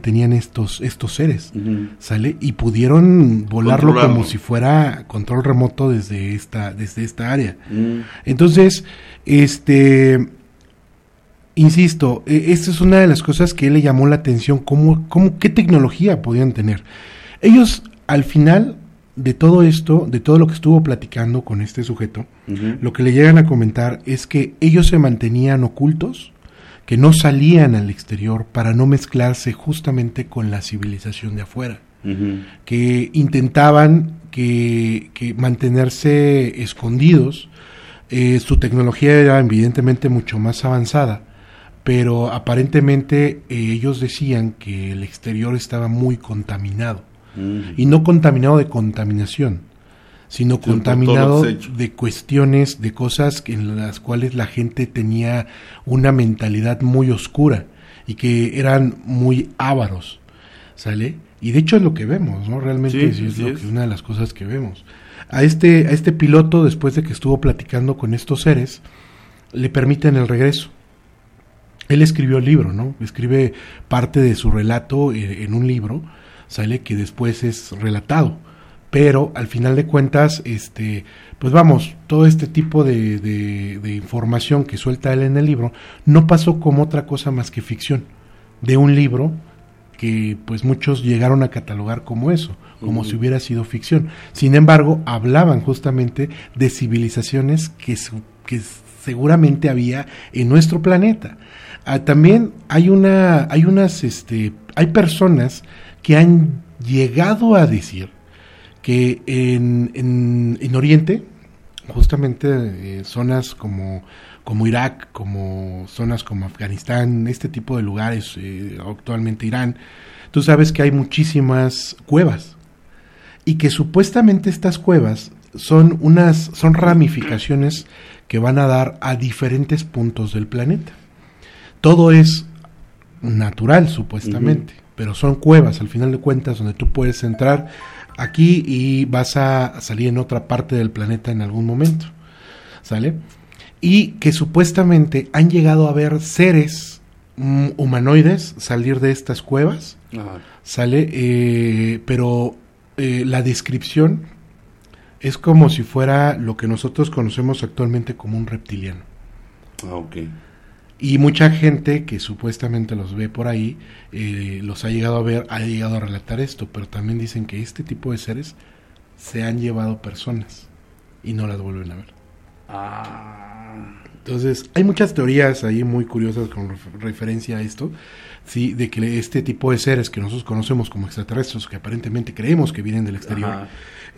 tenían estos seres, ¿sale? Y pudieron volarlo como si fuera control remoto desde esta área. Entonces, insisto, esta es una de las cosas que le llamó la atención, qué tecnología podían tener. Ellos, al final de todo esto, de todo lo que estuvo platicando con este sujeto, lo que le llegan a comentar es que ellos se mantenían ocultos, que no salían al exterior para no mezclarse justamente con la civilización de afuera, que intentaban que mantenerse escondidos. Su tecnología era evidentemente mucho más avanzada, pero aparentemente ellos decían que el exterior estaba muy contaminado, y no contaminado de contaminación, sino contaminado de cuestiones, de cosas en las cuales la gente tenía una mentalidad muy oscura y que eran muy ávaros, ¿sale? Y de hecho es lo que vemos, ¿no? Realmente sí es una de las cosas que vemos. A este piloto, después de que estuvo platicando con estos seres, le permiten el regreso. Él escribió el libro, ¿no? Escribe parte de su relato en un libro, ¿sale? Que después es relatado. Pero al final de cuentas, pues vamos, todo este tipo de información que suelta él en el libro no pasó como otra cosa más que ficción de un libro que pues muchos llegaron a catalogar como eso, como si hubiera sido ficción. Sin embargo, hablaban justamente de civilizaciones que seguramente había en nuestro planeta. También hay personas que han llegado a decir que en Oriente, justamente zonas como Irak, como zonas como Afganistán, este tipo de lugares, actualmente Irán, tú sabes que hay muchísimas cuevas, y que supuestamente estas cuevas son ramificaciones que van a dar a diferentes puntos del planeta. Todo es natural, supuestamente, pero son cuevas, al final de cuentas, donde tú puedes entrar aquí y vas a salir en otra parte del planeta en algún momento, ¿sale? Y que supuestamente han llegado a ver seres humanoides salir de estas cuevas, ¿sale? Pero la descripción es como si fuera lo que nosotros conocemos actualmente como un reptiliano. Y mucha gente que supuestamente los ve por ahí, los ha llegado a ver, ha llegado a relatar esto, pero también dicen que este tipo de seres se han llevado personas y no las vuelven a ver. Entonces, hay muchas teorías ahí muy curiosas con referencia a esto, sí, de que este tipo de seres que nosotros conocemos como extraterrestres, que aparentemente creemos que vienen del exterior,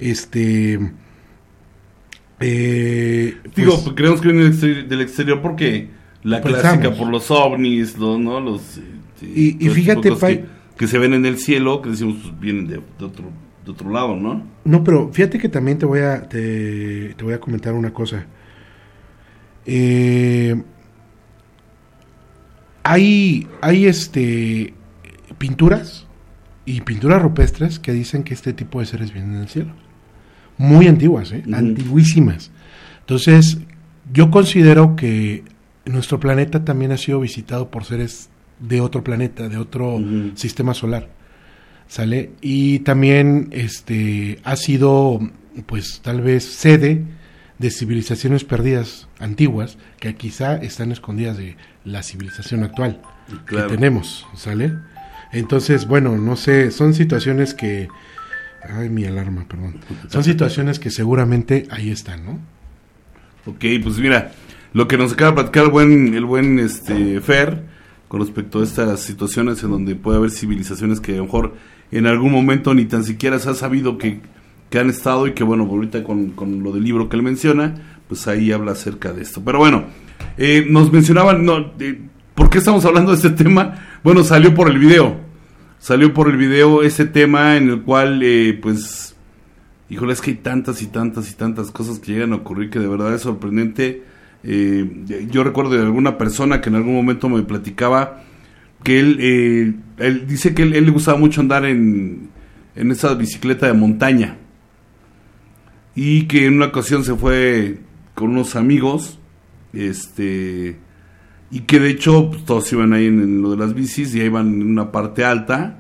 digo, creemos que vienen del exterior porque la clásica por los ovnis, y fíjate, que se ven en el cielo, que decimos pues, vienen de otro lado, ¿no? No, pero fíjate que también te voy a comentar una cosa. Hay pinturas y pinturas rupestres que dicen que este tipo de seres vienen del cielo, muy antiguas, antiguísimas. Entonces, yo considero que nuestro planeta también ha sido visitado por seres de otro planeta, de otro sistema solar, ¿sale? Y también ha sido, pues, tal vez sede de civilizaciones perdidas antiguas que quizá están escondidas de la civilización actual que tenemos, ¿sale? Entonces, bueno, no sé, son situaciones que... Ay, mi alarma, perdón. Son situaciones que seguramente ahí están, ¿no? Ok, pues mira, lo que nos acaba de platicar el buen Fer, con respecto a estas situaciones en donde puede haber civilizaciones que a lo mejor en algún momento ni tan siquiera se ha sabido que han estado, y que bueno, ahorita con lo del libro que él menciona, pues ahí habla acerca de esto. Pero bueno, nos mencionaban, ¿por qué estamos hablando de este tema? Bueno, salió por el video ese tema en el cual, pues, híjole, es que hay tantas y tantas y tantas cosas que llegan a ocurrir que de verdad es sorprendente. Yo recuerdo de alguna persona que en algún momento me platicaba que él dice que él le gustaba mucho andar en esa bicicleta de montaña, y que en una ocasión se fue con unos amigos, y que de hecho pues, todos iban ahí en lo de las bicis y ahí iban en una parte alta,